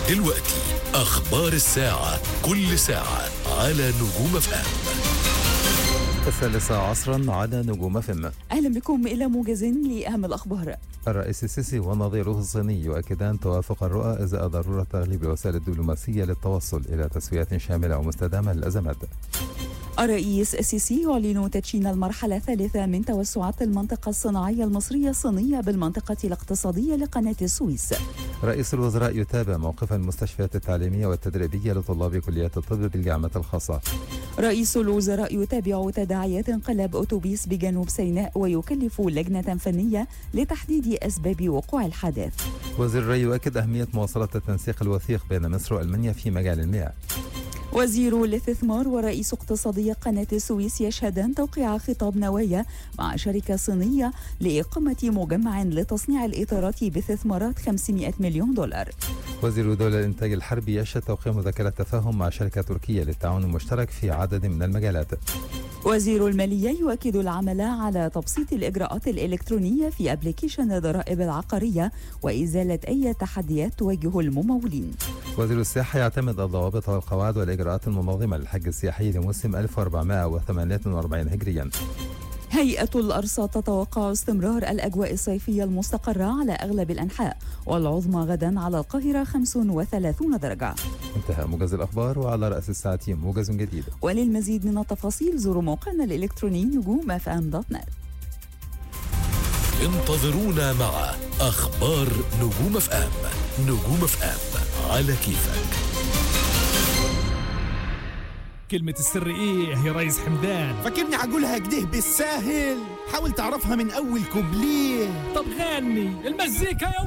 دلوقتي أخبار الساعة، كل ساعة على نجوم FM. 13 على نجوم FM. أهلا بكم إلى موجز لأهم الأخبار. الرئيس السيسي ونظيره الصيني يؤكدان توافق الرؤى إزاء ضرورة تغليب الوسائل الدبلوماسية للتوصل إلى تسويات شاملة ومستدامة للأزمات. الرئيس السيسي يعلن تدشين المرحلة الثالثة من توسعات المنطقة الصناعية المصرية الصينية بالمنطقة الاقتصادية لقناة السويس. رئيس الوزراء يتابع موقف المستشفيات التعليمية والتدريبية لطلاب كليات الطب بالجامعة الخاصة. رئيس الوزراء يتابع تداعيات انقلاب أتوبيس بجنوب سيناء ويكلف لجنة فنية لتحديد أسباب وقوع الحادث. وزير الري يؤكد أهمية مواصلة التنسيق الوثيق بين مصر وألمانيا في مجال المياه. وزير الاستثمار ورئيس اقتصادية قناة السويس يشهدان توقيع خطاب نوايا مع شركة صينية لإقامة مجمع لتصنيع الإطارات باستثمارات 500 مليون دولار. وزير دولة الإنتاج الحربي يشهد توقيع مذكرة تفاهم مع شركة تركية للتعاون المشترك في عدد من المجالات. وزير المالية يؤكد العمل على تبسيط الإجراءات الإلكترونية في أبليكيشن الضرائب العقارية وإزالة أي تحديات تواجه الممولين. وزير السياحة يعتمد الضوابط والقواعد والإجراءات المنظمة للحج السياحي لموسم 1448 هجريا. هيئة الأرصاد تتوقع استمرار الأجواء الصيفية المستقرة على أغلب الأنحاء والعظمى غدا على القاهرة 35 درجة. انتهى موجز الأخبار، وعلى رأس الساعة موجز جديد. وللمزيد من التفاصيل زوروا موقعنا الإلكتروني نجوم FM.net. انتظرونا مع أخبار نجوم FM. نجوم FM على كيفك. كلمة السر ايه يا ريس حمدان؟ فاكرني عقولها كده بالساهل؟ حاول تعرفها من اول كوبليه. طب غني المزيكا يا